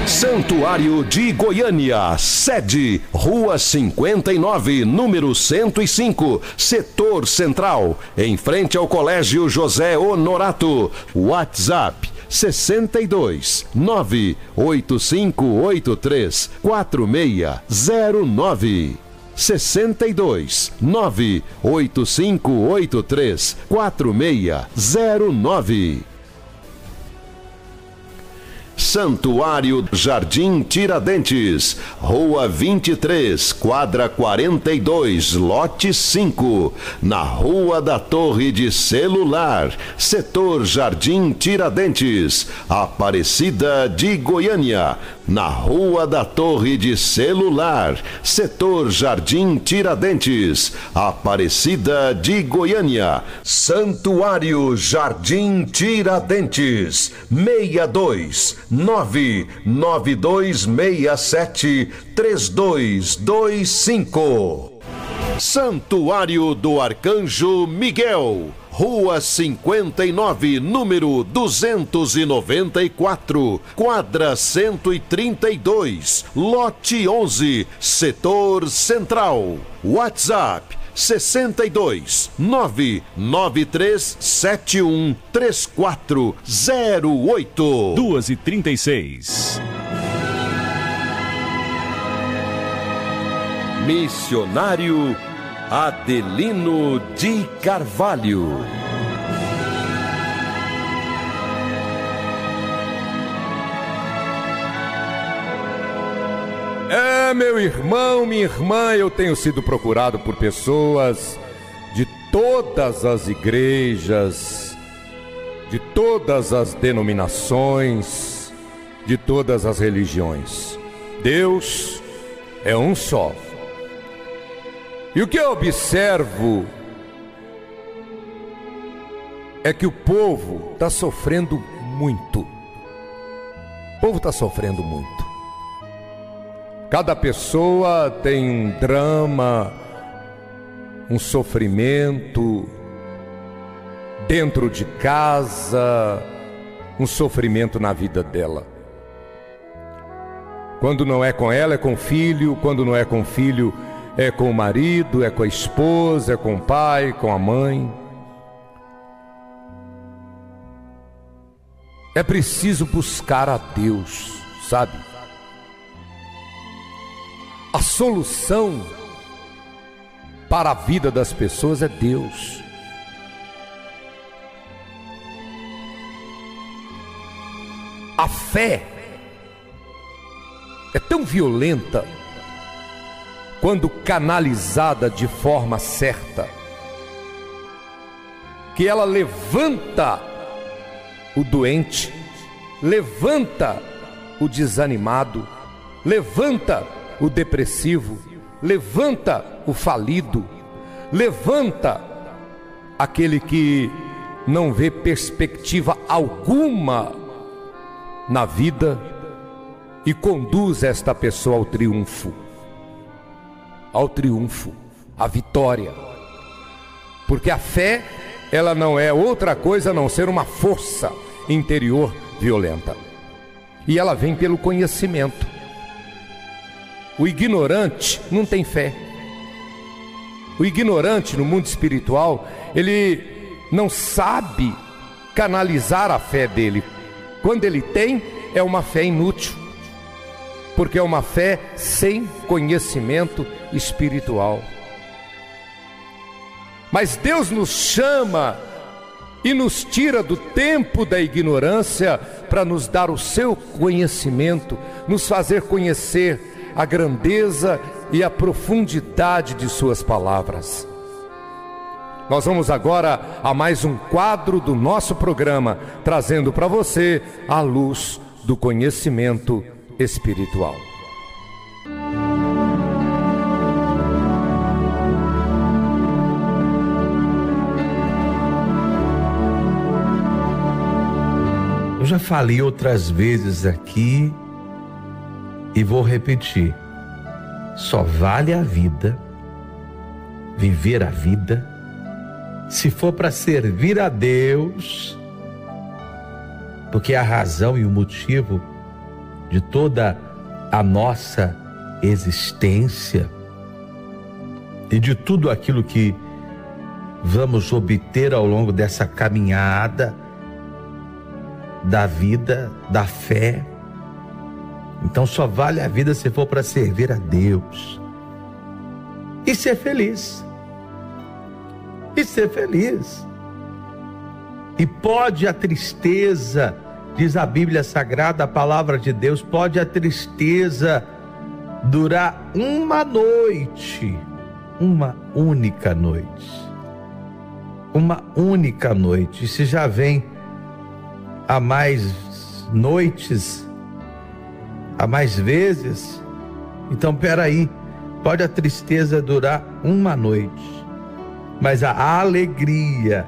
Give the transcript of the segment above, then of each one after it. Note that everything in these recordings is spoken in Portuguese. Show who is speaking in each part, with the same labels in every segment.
Speaker 1: Santuário de Goiânia, sede, Rua 59, número 105, Setor Central, em frente ao Colégio José Honorato. WhatsApp 62 98583 4609. 62 98583 4609. Santuário Jardim Tiradentes, Rua 23, quadra 42, lote 5, na Rua da Torre de Celular, Setor Jardim Tiradentes, Aparecida de Goiânia, na Rua da Torre de Celular, Setor Jardim Tiradentes, Aparecida de Goiânia. Santuário Jardim Tiradentes, 62 99267 3225. Santuário do Arcanjo Miguel, Rua 59, número 294, quadra 132, lote 11, Setor Central. WhatsApp 62 99371 3408.
Speaker 2: 2h36.
Speaker 1: Missionário Adelino de Carvalho.
Speaker 3: Meu irmão, minha irmã, eu tenho sido procurado por pessoas de todas as igrejas, de todas as denominações, de todas as religiões. Deus é um só. E o que eu observo é que o povo está sofrendo muito. O povo está sofrendo muito. Cada pessoa tem um drama, um sofrimento dentro de casa, um sofrimento na vida dela. Quando não é com ela, é com o filho. Quando não é com o filho, é com o marido, é com a esposa, é com o pai, com a mãe. É preciso buscar a Deus, sabe? A solução para a vida das pessoas é Deus. A fé é tão violenta quando canalizada de forma certa, que ela levanta o doente, levanta o desanimado, levanta o depressivo, levanta o falido, levanta aquele que não vê perspectiva alguma na vida e conduz esta pessoa ao triunfo, à vitória. Porque a fé, ela não é outra coisa a não ser uma força interior violenta. E ela vem pelo conhecimento. O ignorante não tem fé. O ignorante no mundo espiritual, ele não sabe canalizar a fé dele. Quando ele tem, é uma fé inútil, porque é uma fé sem conhecimento espiritual. Mas Deus nos chama e nos tira do tempo da ignorância para nos dar o seu conhecimento, nos fazer conhecer a grandeza e a profundidade de suas palavras. Nós vamos agora a mais um quadro do nosso programa, trazendo para você a luz do conhecimento espiritual.
Speaker 4: Eu já falei outras vezes aqui e vou repetir: só vale a vida, viver a vida, se for para servir a Deus, porque a razão e o motivo de toda a nossa existência e de tudo aquilo que vamos obter ao longo dessa caminhada da vida, da fé. Então só vale a vida se for para servir a Deus e ser feliz. E ser feliz. E pode a tristeza, diz a Bíblia Sagrada, a palavra de Deus, pode a tristeza durar uma noite, uma única noite. Uma única noite. E se já vem a mais noites, a mais vezes, então peraí, pode a tristeza durar uma noite, mas a alegria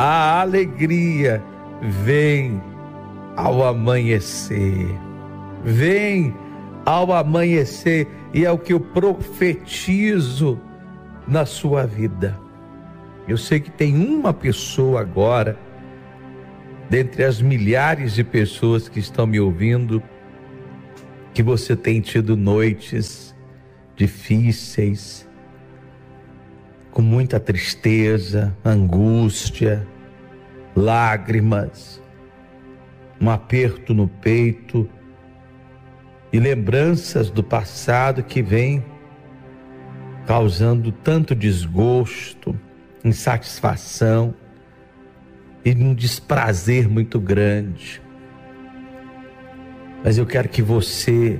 Speaker 4: vem ao amanhecer, vem ao amanhecer, e é o que eu profetizo na sua vida. Eu sei que tem uma pessoa agora, dentre as milhares de pessoas que estão me ouvindo, que você tem tido noites difíceis, com muita tristeza, angústia, lágrimas, um aperto no peito e lembranças do passado que vem causando tanto desgosto, insatisfação e um desprazer muito grande. Mas eu quero que você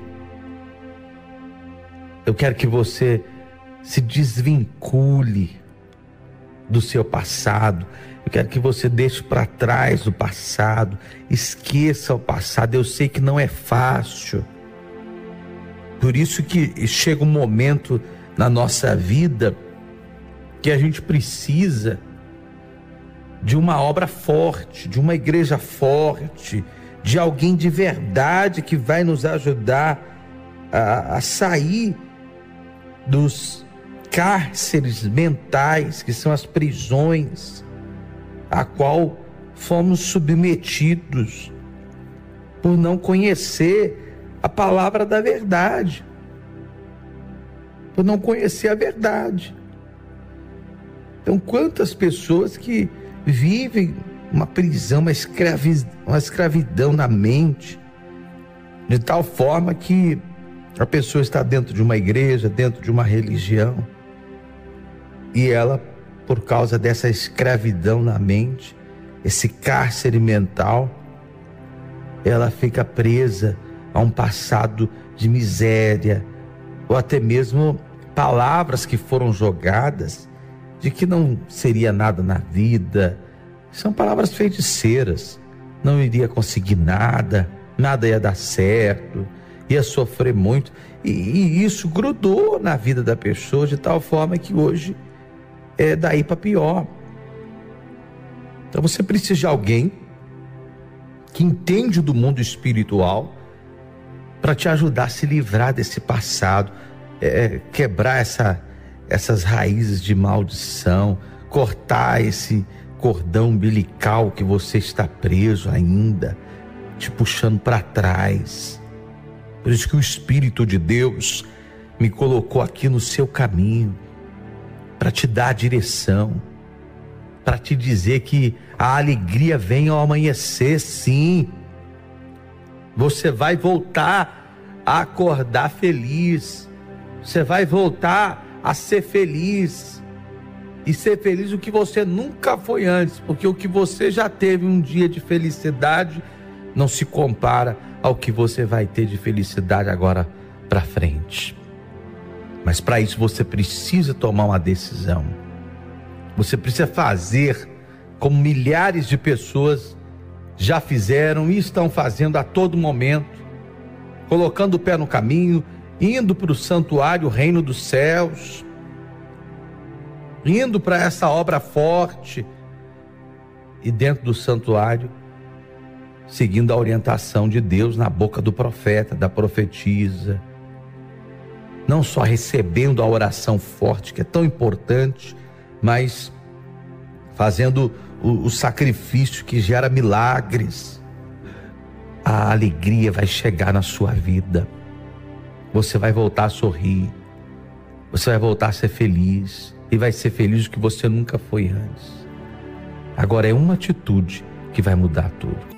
Speaker 4: se desvincule do seu passado. Eu quero que você deixe para trás o passado, esqueça o passado. Eu sei que não é fácil. Por isso que chega um momento na nossa vida que a gente precisa de uma obra forte, de uma igreja forte, de alguém de verdade que vai nos ajudar a sair dos cárceres mentais, que são as prisões a qual fomos submetidos por não conhecer a palavra da verdade, por não conhecer a verdade. Então, quantas pessoas que vivem uma prisão, uma escravidão na mente, de tal forma que a pessoa está dentro de uma igreja, dentro de uma religião, e ela, por causa dessa escravidão na mente, esse cárcere mental, ela fica presa a um passado de miséria, ou até mesmo palavras que foram jogadas de que não seria nada na vida. São palavras feiticeiras, não iria conseguir nada, nada ia dar certo, ia sofrer muito, e isso grudou na vida da pessoa de tal forma que hoje é daí para pior. Então você precisa de alguém que entende do mundo espiritual para te ajudar a se livrar desse passado, quebrar essas raízes de maldição, cortar esse cordão umbilical que você está preso ainda, te puxando para trás. Por isso que o Espírito de Deus me colocou aqui no seu caminho, para te dar a direção, para te dizer que a alegria vem ao amanhecer, sim. Você vai voltar a acordar feliz, você vai voltar a ser feliz, e ser feliz o que você nunca foi antes, porque o que você já teve um dia de felicidade não se compara ao que você vai ter de felicidade agora para frente. Mas para isso você precisa tomar uma decisão. Você precisa fazer como milhares de pessoas já fizeram e estão fazendo a todo momento, colocando o pé no caminho, indo para o santuário, o reino dos céus, indo para essa obra forte, e dentro do santuário, seguindo a orientação de Deus na boca do profeta, da profetisa, não só recebendo a oração forte, que é tão importante, mas fazendo o sacrifício que gera milagres, a alegria vai chegar na sua vida. Você vai voltar a sorrir. Você vai voltar a ser feliz. E vai ser feliz do que você nunca foi antes. Agora é uma atitude que vai mudar tudo.